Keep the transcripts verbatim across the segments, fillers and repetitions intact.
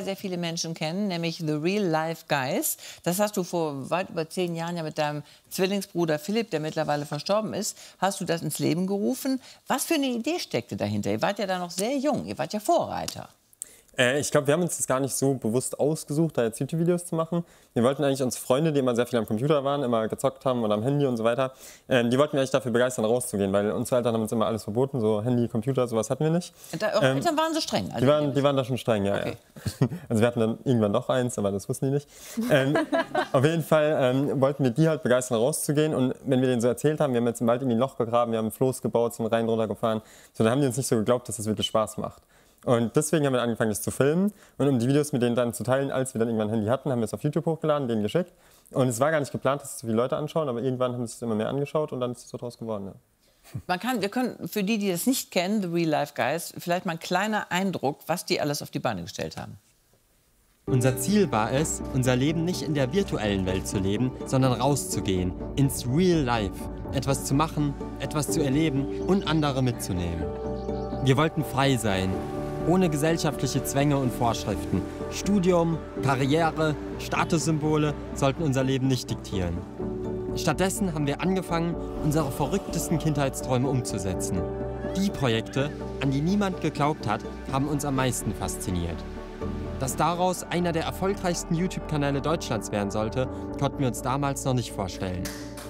sehr viele Menschen kennen, nämlich The Real Life Guys. Das hast du vor weit über zehn Jahren ja mit deinem Zwillingsbruder Philipp, der mittlerweile verstorben ist, hast du das ins Leben gerufen. Was für eine Idee steckte dahinter? Ihr wart ja da noch sehr jung, ihr wart ja Vorreiter. Äh, ich glaube, wir haben uns das gar nicht so bewusst ausgesucht, da jetzt YouTube-Videos zu machen. Wir wollten eigentlich uns Freunde, die immer sehr viel am Computer waren, immer gezockt haben oder am Handy und so weiter, äh, die wollten wir eigentlich dafür begeistern, rauszugehen, weil unsere Eltern haben uns immer alles verboten, so Handy, Computer, sowas hatten wir nicht. Da, eure ähm, Eltern waren so streng? Also die, waren, die waren da schon streng, ja. Okay. ja. Also wir hatten dann irgendwann doch eins, aber das wussten die nicht. Ähm, auf jeden Fall ähm, wollten wir die halt begeistern, rauszugehen, und wenn wir denen so erzählt haben, wir haben jetzt im Wald irgendwie ein Loch gegraben, wir haben ein Floß gebaut, sind rein runter gefahren, so, dann haben die uns nicht so geglaubt, dass das wirklich Spaß macht. Und deswegen haben wir angefangen, das zu filmen. Und um die Videos mit denen dann zu teilen, als wir dann irgendwann ein Handy hatten, haben wir es auf YouTube hochgeladen, denen geschickt. Und es war gar nicht geplant, dass es so viele Leute anschauen, aber irgendwann haben sich das immer mehr angeschaut und dann ist es so draus geworden. Ja. Man kann, wir können für die, die das nicht kennen, The Real Life Guys, vielleicht mal ein kleiner Eindruck, was die alles auf die Beine gestellt haben. Unser Ziel war es, unser Leben nicht in der virtuellen Welt zu leben, sondern rauszugehen, ins Real Life. Etwas zu machen, etwas zu erleben und andere mitzunehmen. Wir wollten frei sein, ohne gesellschaftliche Zwänge und Vorschriften. Studium, Karriere, Statussymbole sollten unser Leben nicht diktieren. Stattdessen haben wir angefangen, unsere verrücktesten Kindheitsträume umzusetzen. Die Projekte, an die niemand geglaubt hat, haben uns am meisten fasziniert. Dass daraus einer der erfolgreichsten YouTube-Kanäle Deutschlands werden sollte, konnten wir uns damals noch nicht vorstellen.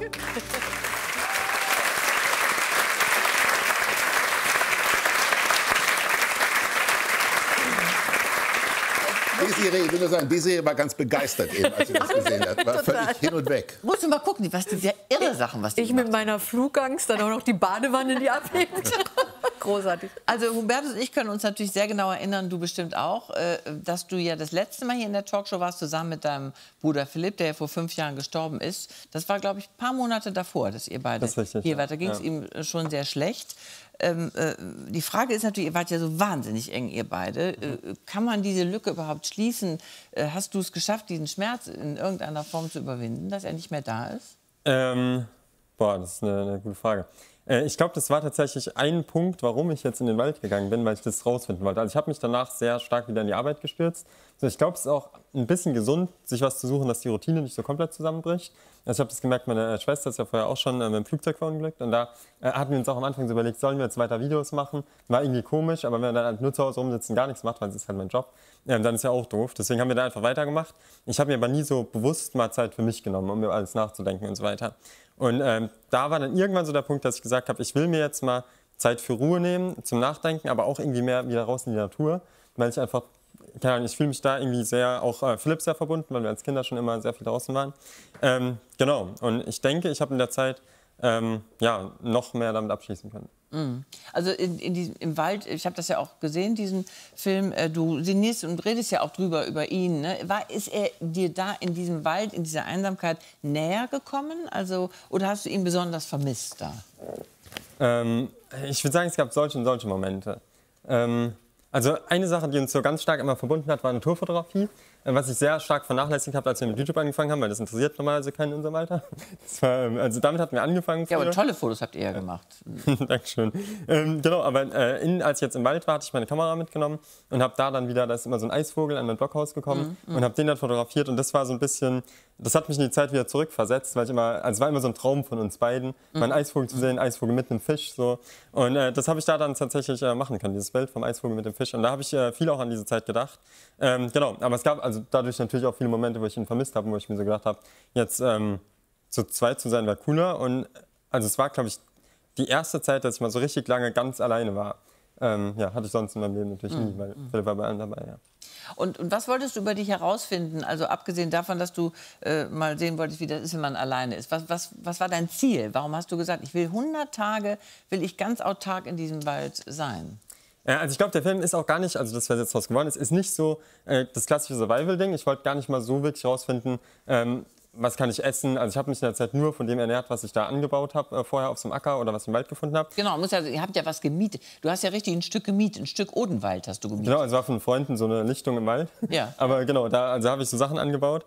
Desiree, ich will nur sagen, Desiree war ganz begeistert eben, als sie das gesehen hat. War völlig hin und weg. Musst du mal gucken, was diese irre Sachen, was die Ich mit meiner Flugangst, dann auch noch die Badewanne, die abhebt. Großartig. Also Hubertus und ich können uns natürlich sehr genau erinnern, du bestimmt auch, äh, dass du ja das letzte Mal hier in der Talkshow warst, zusammen mit deinem Bruder Philipp, der ja vor fünf Jahren gestorben ist. Das war, glaube ich, ein paar Monate davor, dass ihr beide richtig, hier ja. wart. Da ging es ja. ihm schon sehr schlecht. Ähm, äh, die Frage ist natürlich, ihr wart ja so wahnsinnig eng, ihr beide. Äh, kann man diese Lücke überhaupt schließen? Äh, hast du es geschafft, diesen Schmerz in irgendeiner Form zu überwinden, dass er nicht mehr da ist? Ähm, boah, das ist eine, eine gute Frage. Äh, ich glaube, das war tatsächlich ein Punkt, warum ich jetzt in den Wald gegangen bin, weil ich das rausfinden wollte. Also ich habe mich danach sehr stark wieder in die Arbeit gestürzt. Also ich glaube, es ist auch ein bisschen gesund, sich was zu suchen, dass die Routine nicht so komplett zusammenbricht. Also ich habe das gemerkt, meine Schwester ist ja vorher auch schon äh, mit dem Flugzeug verunglückt. Und da äh, hatten wir uns auch am Anfang so überlegt, sollen wir jetzt weiter Videos machen? War irgendwie komisch, aber wenn man dann halt nur zu Hause rumsitzen und gar nichts macht, weil es ist halt mein Job, äh, dann ist ja auch doof. Deswegen haben wir da einfach weitergemacht. Ich habe mir aber nie so bewusst mal Zeit für mich genommen, um mir alles nachzudenken und so weiter. Und ähm, da war dann irgendwann so der Punkt, dass ich gesagt habe, ich will mir jetzt mal Zeit für Ruhe nehmen, zum Nachdenken, aber auch irgendwie mehr wieder raus in die Natur, weil ich einfach, keine Ahnung, ich fühle mich da irgendwie sehr, auch äh, Philipp sehr verbunden, weil wir als Kinder schon immer sehr viel draußen waren. Ähm, genau, und ich denke, ich habe in der Zeit ähm, ja, noch mehr damit abschließen können. Mhm. Also in, in diesem, im Wald, ich habe das ja auch gesehen, diesen Film, äh, du sinnierst und redest ja auch drüber, über ihn. Ne? War, ist er dir da in diesem Wald, in dieser Einsamkeit näher gekommen? Also, oder hast du ihn besonders vermisst da? Ähm, ich würde sagen, es gab solche und solche Momente. Ähm, also eine Sache, die uns so ganz stark immer verbunden hat, war Naturfotografie. Was ich sehr stark vernachlässigt habe, als wir mit YouTube angefangen haben, weil das interessiert normalerweise keinen in unserem Alter. Das war, also damit hatten wir angefangen. Ja, aber tolle Fotos habt ihr ja gemacht. Dankeschön. Ähm, genau, aber äh, in, als ich jetzt im Wald war, hatte ich meine Kamera mitgenommen und habe da dann wieder, da ist immer so ein Eisvogel an mein Blockhaus gekommen mhm, und habe den dann fotografiert, und das war so ein bisschen, das hat mich in die Zeit wieder zurückversetzt, weil ich immer, also es war immer so ein Traum von uns beiden, mhm. mal einen Eisvogel zu sehen, einen Eisvogel mit einem Fisch, so. Und äh, das habe ich da dann tatsächlich äh, machen können, dieses Bild vom Eisvogel mit dem Fisch, und da habe ich äh, viel auch an diese Zeit gedacht. Ähm, genau, aber es gab also dadurch natürlich auch viele Momente, wo ich ihn vermisst habe, wo ich mir so gedacht habe, jetzt ähm, zu zweit zu sein wäre cooler. Und also es war, glaube ich, die erste Zeit, dass ich mal so richtig lange ganz alleine war. Ähm, ja, hatte ich sonst in meinem Leben natürlich nie, weil Philipp war bei allen dabei, ja. Und, und was wolltest du über dich herausfinden? Also abgesehen davon, dass du äh, mal sehen wolltest, wie das ist, wenn man alleine ist. Was, was, was war dein Ziel? Warum hast du gesagt, ich will hundert Tage, will ich ganz autark in diesem Wald sein? Ja, also ich glaube, der Film ist auch gar nicht, also das, was jetzt draus geworden ist, ist nicht so äh, das klassische Survival-Ding. Ich wollte gar nicht mal so wirklich herausfinden, ähm, was kann ich essen. Also ich habe mich in der Zeit nur von dem ernährt, was ich da angebaut habe, äh, vorher auf so einem Acker oder was ich im Wald gefunden habe. Genau, muss ja, ihr habt ja was gemietet. Du hast ja richtig ein Stück gemietet, ein Stück Odenwald hast du gemietet. Genau, also war von Freunden so eine Lichtung im Wald. Ja. Aber genau, da also habe ich so Sachen angebaut.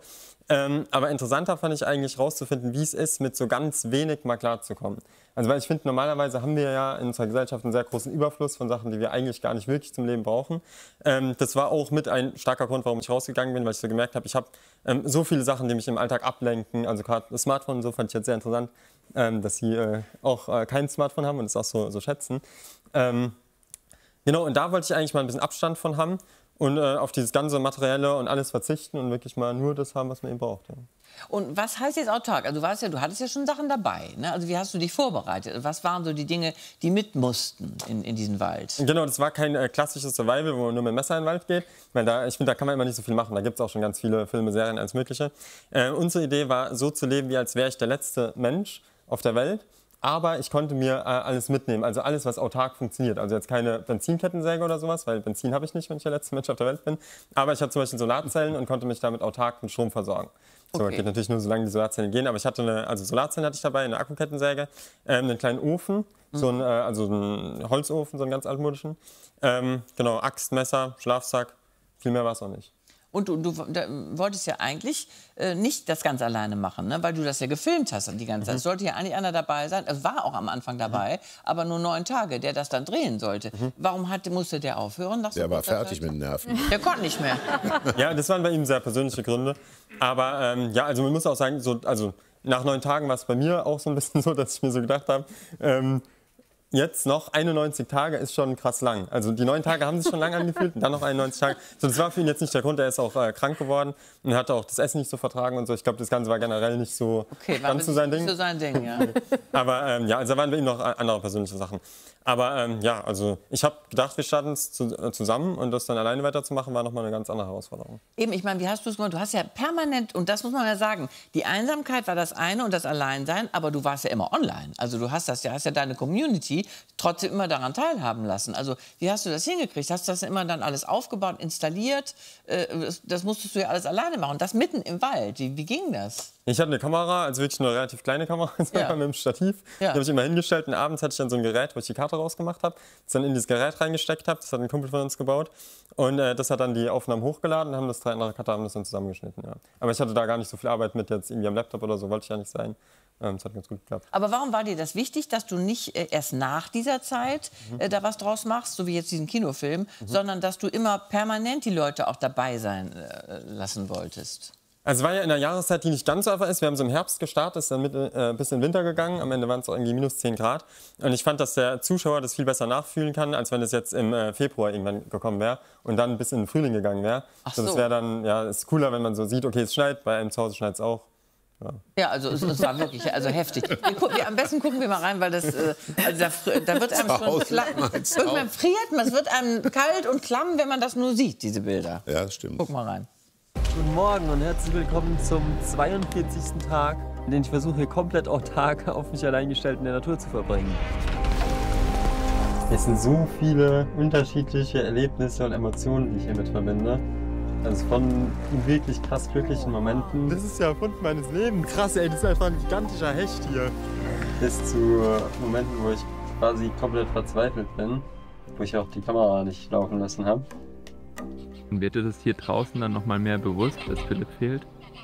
Ähm, aber interessanter fand ich eigentlich rauszufinden, wie es ist, mit so ganz wenig mal klarzukommen. Also weil ich finde, normalerweise haben wir ja in unserer Gesellschaft einen sehr großen Überfluss von Sachen, die wir eigentlich gar nicht wirklich zum Leben brauchen. Ähm, das war auch mit ein starker Grund, warum ich rausgegangen bin, weil ich so gemerkt habe, ich habe ähm, so viele Sachen, die mich im Alltag ablenken. Also gerade das Smartphone, so fand ich jetzt sehr interessant, ähm, dass sie äh, auch äh, kein Smartphone haben und es auch so, so schätzen. Ähm, genau, und da wollte ich eigentlich mal ein bisschen Abstand von haben. Und äh, auf dieses ganze Materielle und alles verzichten und wirklich mal nur das haben, was man eben braucht. Ja. Und was heißt jetzt autark? Also du, warst ja, du hattest ja schon Sachen dabei. Ne? Also wie hast du dich vorbereitet? Was waren so die Dinge, die mit mussten in, in diesen Wald? Genau, das war kein äh, klassisches Survival, wo man nur mit dem Messer in den Wald geht. Weil da, ich finde, da kann man immer nicht so viel machen. Da gibt es auch schon ganz viele Filme, Serien, alles Mögliche. Äh, unsere Idee war, so zu leben, wie als wäre ich der letzte Mensch auf der Welt. Aber ich konnte mir äh, alles mitnehmen, also alles, was autark funktioniert. Also jetzt keine Benzinkettensäge oder sowas, weil Benzin habe ich nicht, wenn ich der letzte Mensch auf der Welt bin. Aber ich habe zum Beispiel Solarzellen und konnte mich damit autark mit Strom versorgen. So, Okay. geht natürlich nur, solange die Solarzellen gehen. Aber ich hatte eine, also Solarzellen hatte ich dabei, eine Akkukettensäge, ähm, einen kleinen Ofen, so ein, äh, also einen Holzofen, so einen ganz altmodischen. Ähm, genau, Axt, Messer, Schlafsack, viel mehr war es auch nicht. Und du, du da, wolltest ja eigentlich äh, nicht das ganz alleine machen, ne? Weil du das ja gefilmt hast die ganze Zeit. Es sollte ja eigentlich einer dabei sein, es war auch am Anfang dabei, mhm. aber nur neun Tage, der das dann drehen sollte. Mhm. Warum hat, musste der aufhören? Nach so Der war kurzer fertig Zeit? mit den Nerven. Der konnte nicht mehr. Ja, das waren bei ihm sehr persönliche Gründe. Aber ähm, ja, also man muss auch sagen, so, also nach neun Tagen war es bei mir auch so ein bisschen so, dass ich mir so gedacht habe, ähm, jetzt noch einundneunzig Tage ist schon krass lang. Also die neun Tage haben sich schon lang angefühlt und dann noch einundneunzig Tage. So, das war für ihn jetzt nicht der Grund, er ist auch äh, krank geworden und hat auch das Essen nicht so vertragen und so. Ich glaube, das Ganze war generell nicht so Okay, war ganz so sein nicht Ding. so sein Ding, ja. Aber ähm, ja, also da waren bei ihm noch andere persönliche Sachen. Aber ähm, ja, also ich habe gedacht, wir starten es zu, äh, zusammen und das dann alleine weiterzumachen, war nochmal eine ganz andere Herausforderung. Eben, ich meine, wie hast du es gemacht? Du hast ja permanent, und das muss man ja sagen, die Einsamkeit war das eine und das Alleinsein, aber du warst ja immer online. Also du hast das ja, hast ja deine Community trotzdem immer daran teilhaben lassen. Also wie hast du das hingekriegt? Hast du das immer dann alles aufgebaut, installiert? Äh, das, das musstest du ja alles alleine machen. Und das mitten im Wald. Wie, wie ging das? Ich hatte eine Kamera, also wirklich eine relativ kleine Kamera, Ja. mit dem Stativ. Ja. Die habe ich immer hingestellt und abends hatte ich dann so ein Gerät, wo ich die Karte rausgemacht habe, das dann in dieses Gerät reingesteckt habe. Das hat ein Kumpel von uns gebaut. Und äh, das hat dann die Aufnahmen hochgeladen und haben das drei andere Cutter haben das dann zusammengeschnitten. Ja. Aber ich hatte da gar nicht so viel Arbeit mit jetzt irgendwie am Laptop oder so, wollte ich ja nicht sein. Ähm, das hat ganz gut geklappt. Aber warum war dir das wichtig, dass du nicht äh, erst nach dieser Zeit äh, da was draus machst, so wie jetzt diesen Kinofilm, mhm. sondern dass du immer permanent die Leute auch dabei sein äh, lassen wolltest? Also es war ja in einer Jahreszeit, die nicht ganz so einfach ist. Wir haben so im Herbst gestartet, ist dann mit, äh, bis in den Winter gegangen. Am Ende waren es irgendwie minus zehn Grad. Und ich fand, dass der Zuschauer das viel besser nachfühlen kann, als wenn es jetzt im äh, Februar irgendwann gekommen wäre und dann bis in den Frühling gegangen wäre. Ach so. Das so. wäre dann, ja, ist cooler, wenn man so sieht, okay, es schneit, bei einem zu Hause schneit es auch. Ja. Ja, also es, es war wirklich also heftig. Wir gucken, wir, am besten gucken wir mal rein, weil das, äh, also da, fr- da wird einem schon Hause kla- schneit's irgendwann auch. friert man, es wird einem kalt und klamm, wenn man das nur sieht, diese Bilder. Ja, das stimmt. Guck mal rein. Guten Morgen und herzlich willkommen zum zweiundvierzigsten Tag, in dem ich versuche, komplett autark auf mich allein gestellt in der Natur zu verbringen. Es sind so viele unterschiedliche Erlebnisse und Emotionen, die ich hiermit verbinde. Also von wirklich krass glücklichen Momenten. Das ist der Fund meines Lebens. Krass, ey, das ist einfach ein gigantischer Hecht hier. Bis zu Momenten, wo ich quasi komplett verzweifelt bin, wo ich auch die Kamera nicht laufen lassen habe. Wird dir das hier draußen dann noch mal mehr bewusst, dass Philipp fehlt?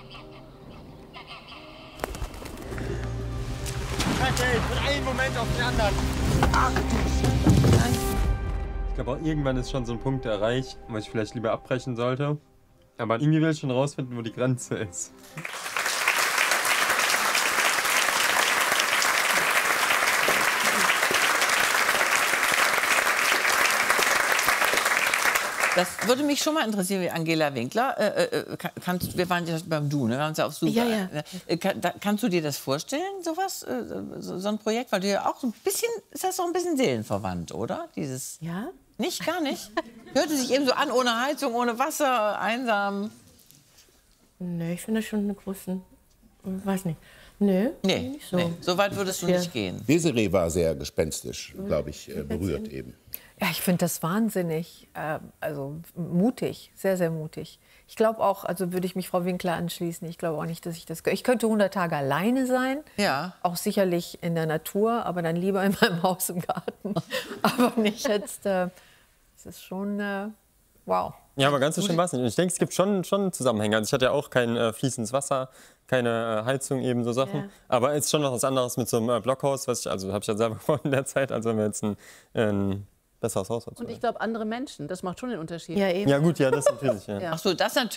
Okay, von einem Moment auf den anderen. Ich glaube auch irgendwann ist schon so ein Punkt erreicht, wo ich vielleicht lieber abbrechen sollte. Aber irgendwie will ich schon rausfinden, wo die Grenze ist. Das würde mich schon mal interessieren, wie Angela Winkler. Äh, äh, kann- kannst, wir waren ja beim Du, ne? Wir waren ja auf Super. Ja, ja. Äh, kann, da, kannst du dir das vorstellen, sowas, äh, so, so ein Projekt? Weil du ja auch so ein bisschen, ist das doch ein bisschen seelenverwandt, oder? Dieses. Ja? Nicht, gar nicht. Hörte sich eben so an, ohne Heizung, ohne Wasser, einsam. Nee, ich finde das schon eine große. Weiß nicht. Nee, Nee, nicht so. nee, so weit würdest du Ja. nicht gehen. Desiree war sehr gespenstisch, glaube ich, äh, berührt eben. Ja, ich finde das wahnsinnig, äh, also mutig, sehr, sehr mutig. Ich glaube auch, also würde ich mich Frau Winkler anschließen, ich glaube auch nicht, dass ich das... Ich könnte hundert Tage alleine sein, Ja. auch sicherlich in der Natur, aber dann lieber in meinem Haus im Garten. Aber nicht jetzt, äh, es ist schon, äh, Wow. Ja, aber ganz so schlimm war es nicht. Und ich denke, es gibt schon, schon Zusammenhänge. Also ich hatte ja auch kein äh, fließendes Wasser, keine äh, Heizung, eben so Sachen. Ja. Aber es ist schon noch was anderes mit so einem äh, Blockhaus, was ich, also habe ich ja selber gebaut in der Zeit, als wenn wir jetzt ein, ein besseres Haus hat. Und ich glaube, andere Menschen, das macht schon den Unterschied. Ja, eben. Ja gut, ja, das natürlich. Ja. Ja. Ach so, das natürlich.